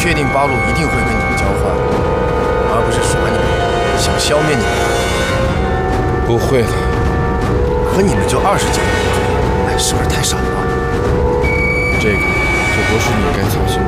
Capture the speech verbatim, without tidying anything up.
确定八路一定会跟你们交换，而不是耍你们，想消灭你们？ 不会的。 可你们就二十几个人，哎，是不是太少了？ 这个就不是你该操心。